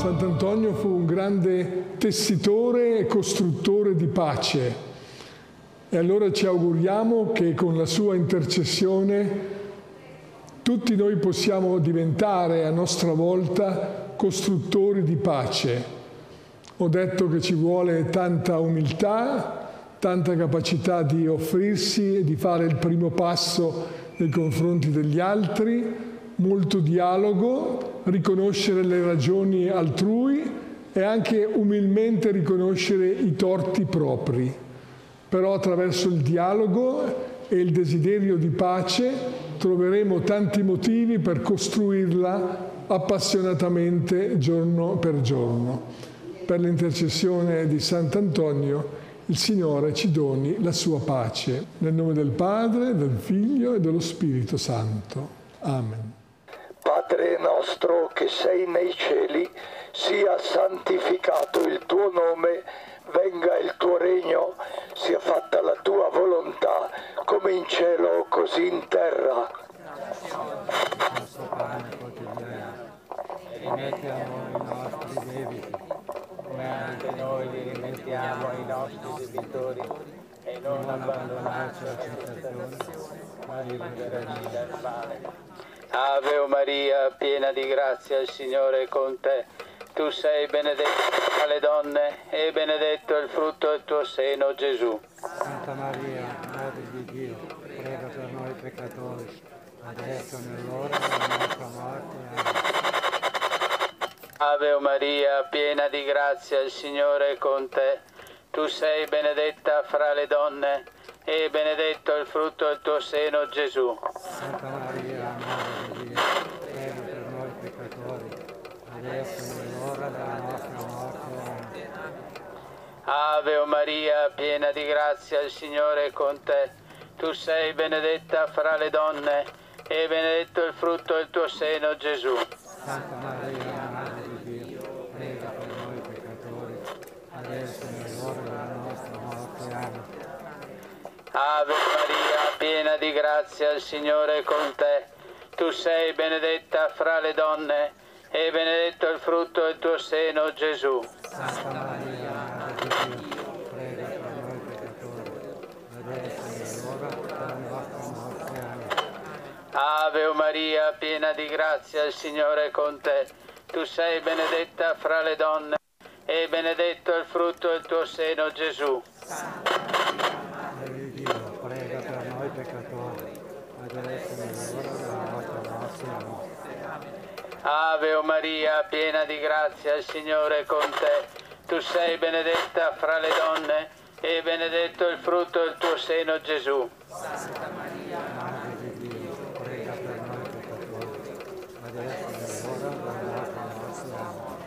Sant'Antonio fu un grande tessitore e costruttore di pace. E allora ci auguriamo che con la sua intercessione tutti noi possiamo diventare a nostra volta costruttori di pace. Ho detto che ci vuole tanta umiltà, tanta capacità di offrirsi e di fare il primo passo nei confronti degli altri, molto dialogo, riconoscere le ragioni altrui e anche umilmente riconoscere i torti propri. Però attraverso il dialogo e il desiderio di pace troveremo tanti motivi per costruirla appassionatamente giorno per giorno. Per l'intercessione di Sant'Antonio, il Signore ci doni la sua pace. Nel nome del Padre, del Figlio e dello Spirito Santo. Amen. Padre nostro che sei nei cieli, sia santificato il tuo nome, venga il tuo regno, sia fatta la tua volontà, come in cielo così in terra. Il nostro pane quotidiano, rimetti a noi i nostri debiti, come anche noi li rimettiamo ai nostri debitori, e non abbandonarci alla tentazione, ma liberaci dal male. Ave Maria, piena di grazia, il Signore è con te. Tu sei benedetta tra le donne e benedetto è il frutto del tuo seno, Gesù. Santa Maria, Madre di Dio, prega per noi peccatori, adesso è l'ora della nostra morte. Amen. Ave Maria, piena di grazia, il Signore è con te. Tu sei benedetta fra le donne e benedetto è il frutto del tuo seno, Gesù. Santa Maria, Madre di Dio, prega per noi peccatori, adesso è l'ora della nostra morte. Amen. Ave Maria, piena di grazia, il Signore è con te. Tu sei benedetta fra le donne e benedetto è il frutto del tuo seno, Gesù. Santa Maria, Madre di Dio, prega per noi peccatori, adesso è l'ora della nostra morte. Amen. Ave Maria, piena di grazia, il Signore è con te. Tu sei benedetta fra le donne e benedetto è il frutto del tuo seno, Gesù. Santa Maria, Madre di Dio, prega per noi peccatori, adesso è l'ora della nostra morte. Amen. Ave Maria, piena di grazia, il Signore è con te. Tu sei benedetta fra le donne e benedetto è il frutto del tuo seno, Gesù. Madre di Dio, prega per noi peccatori, adesso è l'ora della nostra morte. Amen. Ave Maria, piena di grazia, il Signore è con te. Tu sei benedetta fra le donne e benedetto è il frutto del tuo seno, Gesù. Santa Maria, Madre di Dio, prega per noi peccatori, adesso è l'ora della